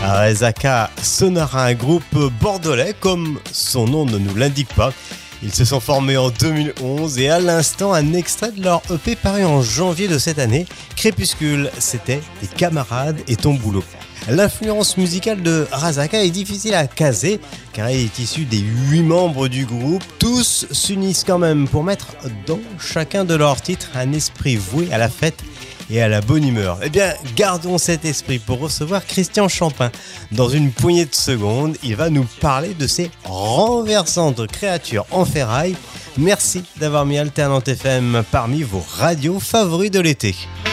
Rezaka Sonara, un groupe bordelais comme son nom ne nous l'indique pas. Ils se sont formés en 2011 et à l'instant un extrait de leur EP paru en janvier de cette année. Crépuscule, c'était Tes camarades et ton boulot. L'influence musicale de Rezaka est difficile à caser car elle est issue des 8 membres du groupe. Tous s'unissent quand même pour mettre dans chacun de leurs titres un esprit voué à la fête et à la bonne humeur. Eh bien, gardons cet esprit pour recevoir Christian Champin. Dans une poignée de secondes, il va nous parler de ces renversantes créatures en ferraille. Merci d'avoir mis Alternante FM parmi vos radios favoris de l'été.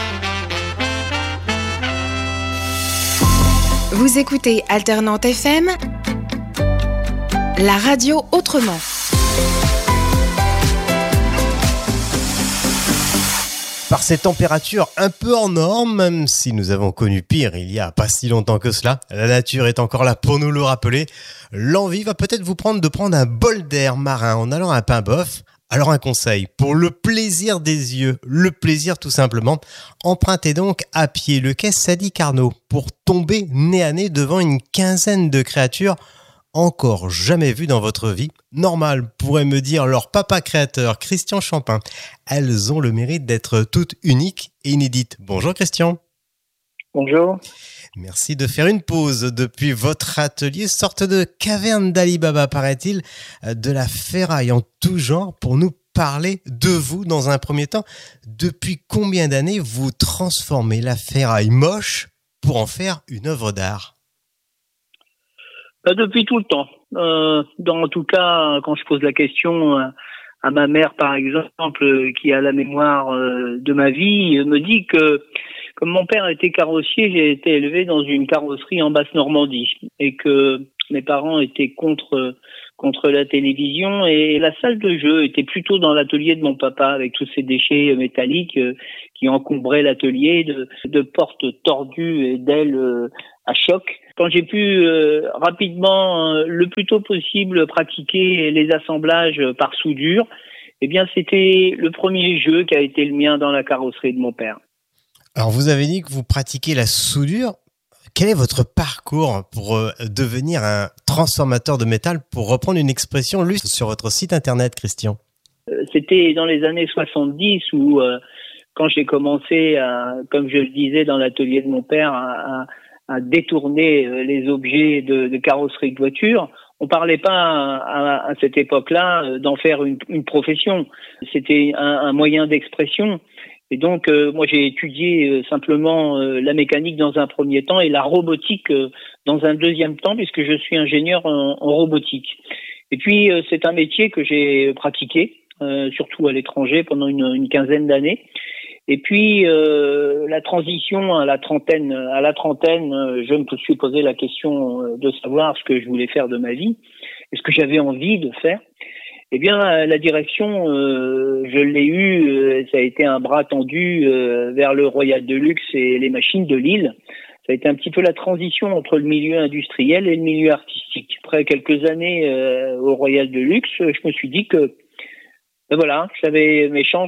Vous écoutez Alternante FM, la radio autrement. Par ces températures un peu hors normes, même si nous avons connu pire il y a pas si longtemps que cela, la nature est encore là pour nous le rappeler. L'envie va peut-être vous prendre de prendre un bol d'air marin en allant à Paimboeuf. Alors un conseil, pour le plaisir des yeux, le plaisir tout simplement, empruntez donc à pied le quai Sadi Carnot pour tomber nez à nez devant une quinzaine de créatures encore jamais vues dans votre vie. Normal, pourrait me dire leur papa créateur, Christian Champin. Elles ont le mérite d'être toutes uniques et inédites. Bonjour Christian. Bonjour. Merci de faire une pause depuis votre atelier, sorte de caverne d'Ali Baba, paraît-il, de la ferraille en tout genre, pour nous parler de vous dans un premier temps. Depuis combien d'années vous transformez la ferraille moche pour en faire une œuvre d'art ? Depuis tout le temps. En tout cas, quand je pose la question à ma mère, par exemple, qui a la mémoire de ma vie, me dit que comme mon père était carrossier, j'ai été élevé dans une carrosserie en Basse-Normandie et que mes parents étaient contre la télévision et la salle de jeu était plutôt dans l'atelier de mon papa avec tous ces déchets métalliques qui encombraient l'atelier de portes tordues et d'ailes à choc. Quand j'ai pu rapidement, le plus tôt possible, pratiquer les assemblages par soudure, eh bien c'était le premier jeu qui a été le mien dans la carrosserie de mon père. Alors vous avez dit que vous pratiquez la soudure. Quel est votre parcours pour devenir un transformateur de métal, pour reprendre une expression lue sur votre site internet, Christian ? C'était dans les années 70 où, quand j'ai commencé, comme je le disais, dans l'atelier de mon père, à détourner les objets de carrosserie de voiture. On parlait pas à cette époque-là d'en faire une profession. C'était un moyen d'expression. Et donc, moi, j'ai étudié simplement la mécanique dans un premier temps et la robotique dans un deuxième temps, puisque je suis ingénieur en robotique. Et puis, c'est un métier que j'ai pratiqué, surtout à l'étranger, pendant une quinzaine d'années. Et puis, la transition à la trentaine, je me suis posé la question de savoir ce que je voulais faire de ma vie et ce que j'avais envie de faire. Eh bien, la direction, je l'ai eue, ça a été un bras tendu vers le Royal Deluxe et les machines de Lille. Ça a été un petit peu la transition entre le milieu industriel et le milieu artistique. Après quelques années au Royal Deluxe, je me suis dit que voilà, j'avais mes chances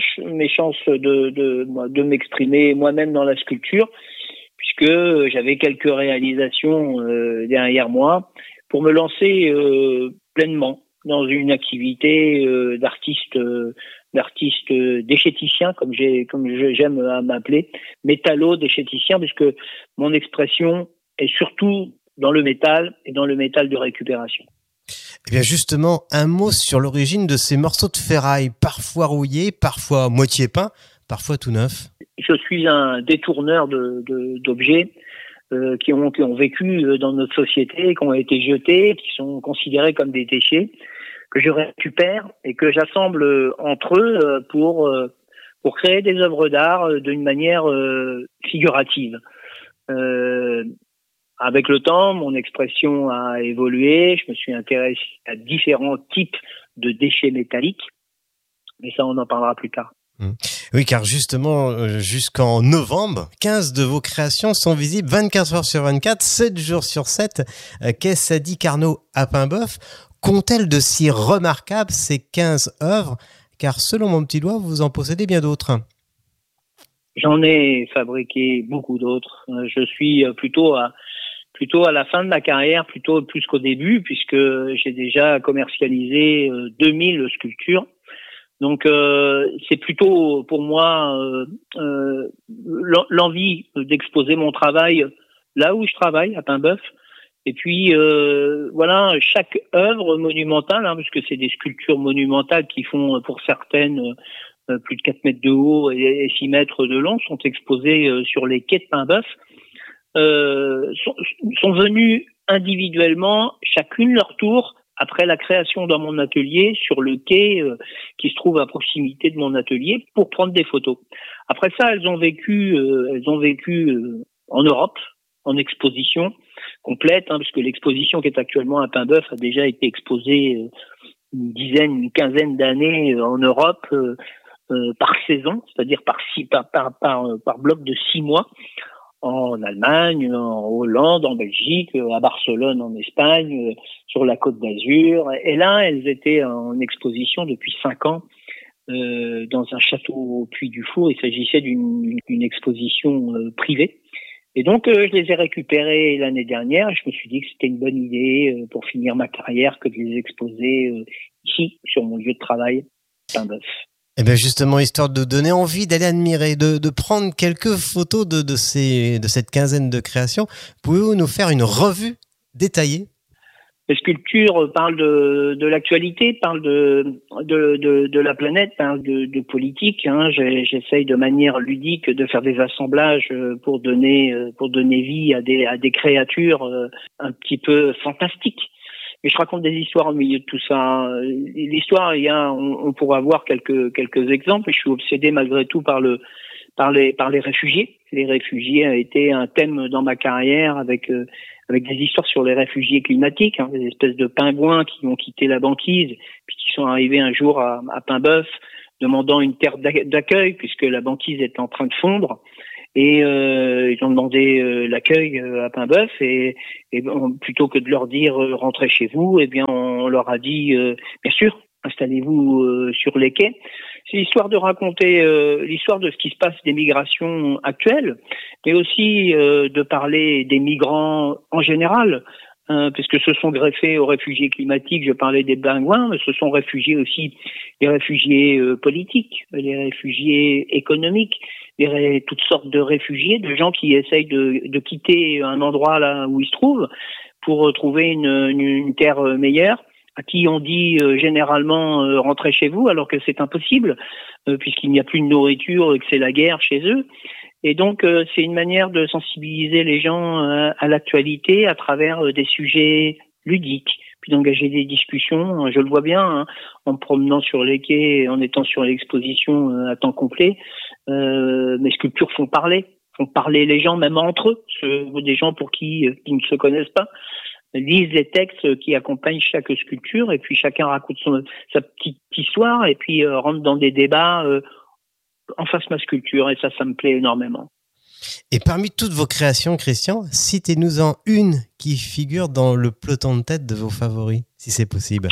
de m'exprimer moi-même dans la sculpture, puisque j'avais quelques réalisations derrière moi pour me lancer pleinement dans une activité d'artiste déchéticien, comme j'aime m'appeler, métallo-déchéticien, puisque mon expression est surtout dans le métal et dans le métal de récupération. Eh bien justement, un mot sur l'origine de ces morceaux de ferraille, parfois rouillés, parfois moitié peints, parfois tout neufs. Je suis un détourneur d'objets qui ont vécu dans notre société, qui ont été jetés, qui sont considérés comme des déchets, que je récupère et que j'assemble entre eux pour créer des œuvres d'art d'une manière figurative. Avec le temps, mon expression a évolué. Je me suis intéressé à différents types de déchets métalliques. Mais ça, on en parlera plus tard. Oui, car justement, jusqu'en novembre, 15 de vos créations sont visibles 24 heures sur 24, 7 jours sur 7, quai Sadi Carnot à Paimboeuf. Qu'ont-elles de si remarquable ces 15 œuvres ? Car selon mon petit doigt, vous en possédez bien d'autres. J'en ai fabriqué beaucoup d'autres. Je suis plutôt plutôt à la fin de ma carrière, plutôt plus qu'au début, puisque j'ai déjà commercialisé 2000 sculptures. Donc c'est plutôt pour moi l'envie d'exposer mon travail là où je travaille, à Paimboeuf. Et puis voilà, chaque œuvre monumentale, parce que c'est des sculptures monumentales qui font pour certaines plus de 4 mètres de haut et 6 mètres de long, sont exposées sur les quais de Paimboeuf, sont venues individuellement, chacune leur tour, après la création dans mon atelier, sur le quai qui se trouve à proximité de mon atelier, pour prendre des photos. Après ça, elles ont vécu en Europe, en exposition complète, puisque l'exposition qui est actuellement à Paimboeuf a déjà été exposée une quinzaine d'années en Europe par saison, c'est-à-dire par bloc de 6 mois, en Allemagne, en Hollande, en Belgique, à Barcelone, en Espagne, sur la Côte d'Azur. Et là, elles étaient en exposition depuis 5 ans dans un château au Puy-du-Four. Il s'agissait d'une exposition privée. Et donc, je les ai récupérées l'année dernière. Je me suis dit que c'était une bonne idée pour finir ma carrière que de les exposer ici, sur mon lieu de travail, Paimboeuf. Eh bien justement, histoire de donner envie d'aller admirer, de prendre quelques photos de cette quinzaine de créations, pouvez-vous nous faire une revue détaillée ? Les sculptures parlent de l'actualité, parlent de la planète, parlent de politique. J'essaye de manière ludique de faire des assemblages pour donner vie à des créatures un petit peu fantastiques. Mais je raconte des histoires au milieu de tout ça. L'histoire, on pourra voir quelques exemples. Je suis obsédé malgré tout par les réfugiés. Les réfugiés a été un thème dans ma carrière avec des histoires sur les réfugiés climatiques, des espèces de pingouins qui ont quitté la banquise, puis qui sont arrivés un jour à Paimboeuf, demandant une terre d'accueil puisque la banquise est en train de fondre. Et ils ont demandé l'accueil à Paimboeuf et plutôt que de leur dire rentrez chez vous, eh bien on leur a dit bien sûr, installez-vous sur les quais. C'est l'histoire de raconter l'histoire de ce qui se passe des migrations actuelles, mais aussi de parler des migrants en général, puisque se sont greffés aux réfugiés climatiques. Je parlais des pingouins, mais se sont réfugiés aussi les réfugiés politiques, les réfugiés économiques, toutes sortes de réfugiés, de gens qui essayent de quitter un endroit là où ils se trouvent pour trouver une terre meilleure, à qui on dit généralement rentrez chez vous, alors que c'est impossible, puisqu'il n'y a plus de nourriture et que c'est la guerre chez eux. Et donc c'est une manière de sensibiliser les gens à l'actualité à travers des sujets ludiques, puis d'engager des discussions. Je le vois bien en me promenant sur les quais, en étant sur l'exposition à temps complet. Mes sculptures font parler les gens, même entre eux, des gens pour qui ne se connaissent pas, lisent les textes qui accompagnent chaque sculpture, et puis chacun raconte sa petite histoire, et puis rentre dans des débats en face de ma sculpture, et ça me plaît énormément. Et parmi toutes vos créations, Christian, citez-nous-en une qui figure dans le peloton de tête de vos favoris, si c'est possible.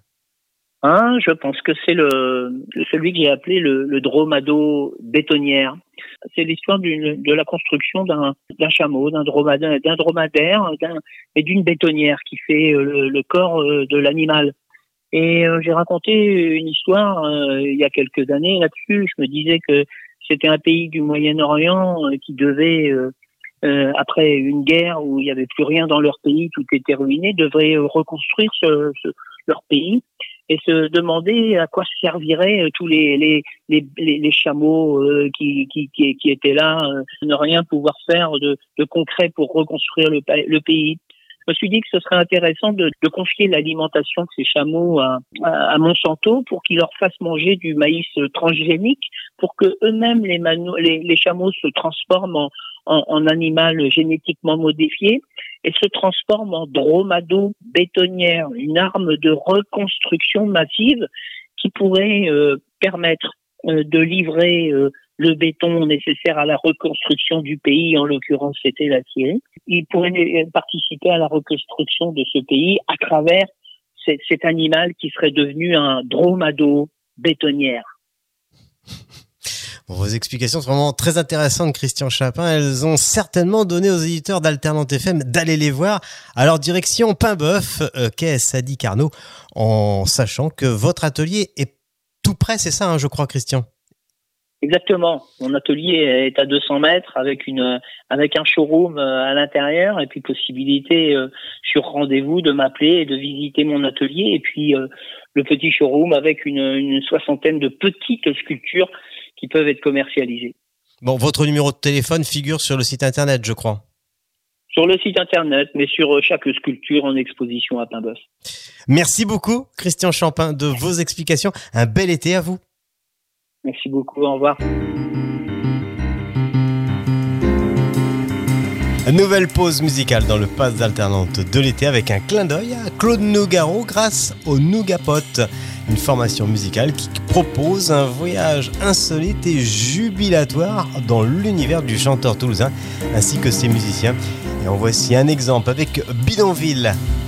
Je pense que c'est celui que j'ai appelé le dromado bétonnière. C'est l'histoire de la construction d'un chameau, d'un dromadaire et d'une bétonnière qui fait le corps de l'animal. Et j'ai raconté une histoire il y a quelques années là-dessus. Je me disais que c'était un pays du Moyen-Orient qui devait, après une guerre où il n'y avait plus rien dans leur pays, tout était ruiné, devrait reconstruire leur pays et se demander à quoi serviraient tous les chameaux qui étaient là, ne rien pouvoir faire de concret pour reconstruire le pays. Je me suis dit que ce serait intéressant de confier l'alimentation de ces chameaux à Monsanto pour qu'ils leur fassent manger du maïs transgénique, pour que eux-mêmes les chameaux se transforment en animal génétiquement modifié et se transforment en dromado bétonnière, une arme de reconstruction massive qui pourrait permettre de livrer le béton nécessaire à la reconstruction du pays, en l'occurrence c'était la Syrie. Il pourrait participer à la reconstruction de ce pays à travers cet animal qui serait devenu un dromado bétonnière. Vos explications sont vraiment très intéressantes, Christian Chapin. Elles ont certainement donné aux éditeurs d'Alternante FM d'aller les voir. Alors, direction Paimboeuf, quai Sadi Carnot, en sachant que votre atelier est tout près, c'est ça, je crois, Christian? Exactement. Mon atelier est à 200 mètres avec un showroom à l'intérieur et puis possibilité sur rendez-vous de m'appeler et de visiter mon atelier et puis le petit showroom avec une soixantaine de petites sculptures qui peuvent être commercialisées. Bon, votre numéro de téléphone figure sur le site internet, je crois. Sur le site internet, mais sur chaque sculpture en exposition à Paimboeuf. Merci beaucoup, Christian Chapin, de vos explications. Un bel été à vous. Merci beaucoup, au revoir. Nouvelle pause musicale dans le Pass d'Alternante de l'été avec un clin d'œil à Claude Nougaro grâce au Nougapot, une formation musicale qui propose un voyage insolite et jubilatoire dans l'univers du chanteur toulousain ainsi que ses musiciens. Et en voici un exemple avec Bidonville.